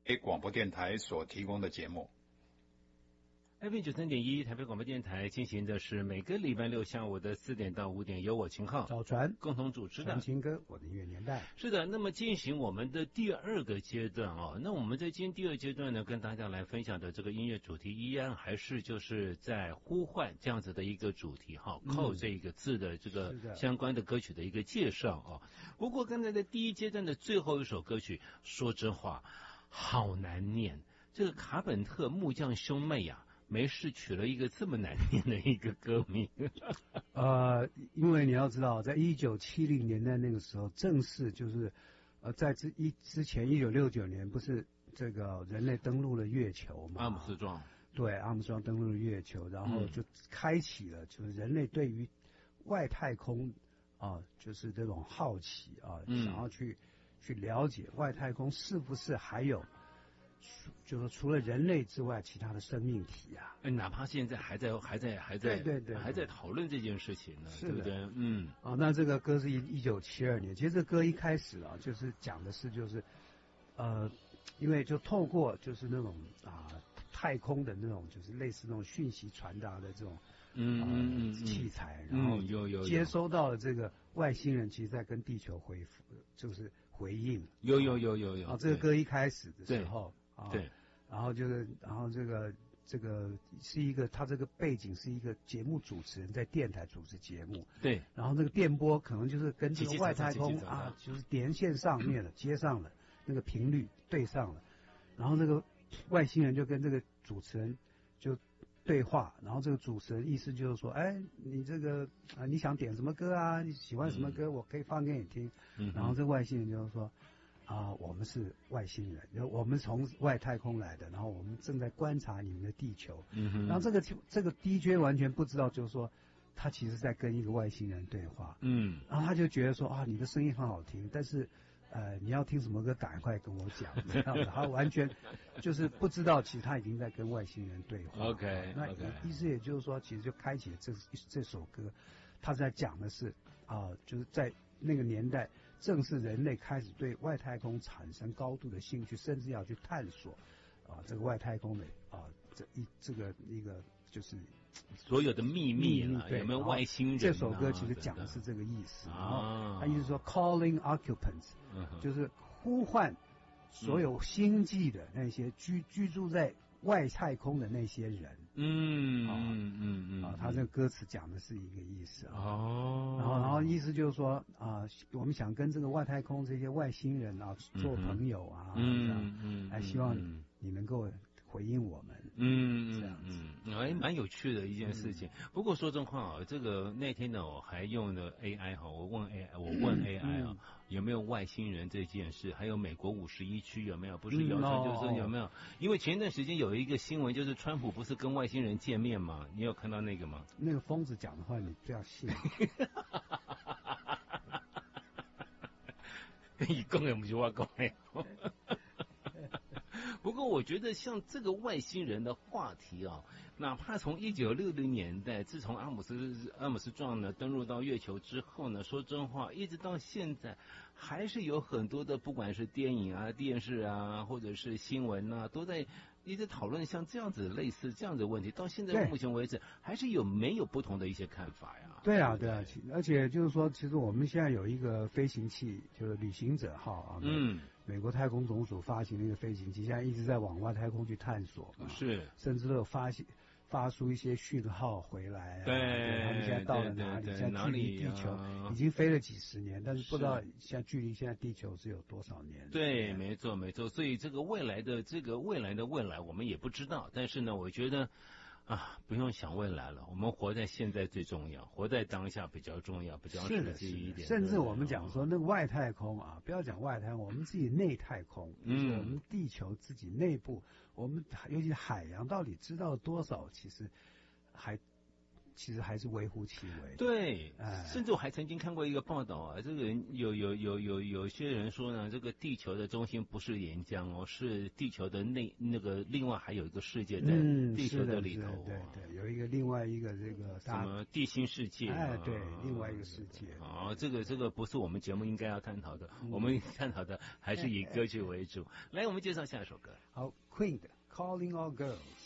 A 广播电台所提供的节目。 FM93.1台北广播电台进行的是每个礼拜六下午的4点到5点，由我秦昊、 赵传共同主持的。 秦哥，我的音乐年代。 是的，那么进行我们的第二个阶段哦。那我们在今天第二阶段呢，跟大家来分享的这个音乐主题，依然还是就是在呼唤这样子的一个主题哈，靠这个字的这个相关的歌曲的一个介绍啊。不过刚才的第一阶段的最后一首歌曲，说真话，好难念，这个卡本特木匠兄妹啊。没事取了一个这么难念的一个歌名。 因为你要知道，在1970年代那个时候，正是就是在之前1969年，不是这个人类登陆了月球嘛？ 阿姆斯壮。 对，阿姆斯壮登陆了月球，然后就开启了就是人类对于外太空就是这种好奇想要去了解外太空是不是还有。就是除了人类之外，其他的生命体啊， 哪怕现在还在对还在讨论这件事情呢， 是对不对？ 那这个歌是1972年，其实这歌一开始就是讲的是就是因为就透过就是那种太空的那种就是类似那种讯息传达的这种器材，然后有接收到了这个外星人，其实在跟地球回复，就是回应。 有这个歌一开始的时候。 对， 然后这个是一个，他这个背景是一个节目主持人在电台主持节目， 对， 然后这个电波可能就是跟这个外太空就是连线上面了，接上了那个频率对上了，然后这个外星人就跟这个主持人就对话，然后这个主持人意思就是说，哎，你这个你想点什么歌啊？你喜欢什么歌？我可以放给你听。然后这个外星人就是说。我们是外星人，我们从外太空来的，然后我们正在观察你们的地球。然后这个 DJ 完全不知道，就是说他其实在跟一个外星人对话。然后他就觉得说你的声音很好听，但是你要听什么歌，赶快跟我讲这样子。他完全就是不知道，其实他已经在跟外星人对话。 OK， 那意思也就是说，其实就开启了这首歌，他在讲的是就是在那个年代。正是人类开始对外太空产生高度的兴趣，甚至要去探索这个外太空的这个一个就是所有的秘密了，有没有外星人？ 这首歌其实讲的是这个意思。然后他意思说 calling occupants，就是呼唤所有星际的那些居住在外太空的那些人。他这个歌词讲的是一个意思然后意思就是说我们想跟这个外太空这些外星人做朋友还希望你能够回应我们，这样子， 蛮有趣的一件事情。不过说真话这个那天呢，我还用了 AI 我问 AI 有没有外星人这件事，还有美国51区有没有，不是谣传就是说有没有，因为前一段时间有一个新闻，就是川普不是跟外星人见面吗？你有看到那个吗？ 那个疯子讲的话你不要信。 伊讲的不是我讲的。不过我觉得像这个外星人的话题哪怕从1960年代，自从阿姆斯壮呢登陆到月球之后呢，说真话，一直到现在，还是有很多的，不管是电影啊、电视啊，或者是新闻啊，都在一直讨论像这样子类似这样的问题。到现在目前为止，还是没有不同的一些看法呀？ 对啊，而且就是说，其实我们现在有一个飞行器，就是旅行者号美国太空总署发行的一个飞行器，现在一直在往外太空去探索是， 甚至都有发出一些讯号回来对， 他们现在到了哪里？现在距离地球已经飞了几十年，但是不知道现在距离现在地球是有多少年？ 对，没错。所以这个未来的未来，我们也不知道。但是呢，我觉得不用想未来了，我们活在现在最重要，活在当下比较重要，比较实际一点。 甚至我们讲说那个外太空不要讲外太空，我们自己内太空，就是我们地球自己内部，我们尤其海洋到底知道多少，其实还其实还是微乎其微。 对，甚至我还曾经看过一个报道啊，这个有些人说呢，这个地球的中心不是岩浆哦，是地球的那个另外还有一个世界在地球的里头， 对，有一个另外一个这个什么地心世界， 对，另外一个世界。 这个不是我们节目应该要探讨的，我们探讨的还是以歌曲为主。来，我们介绍下一首歌。 好，Queen 的 Calling All Girls。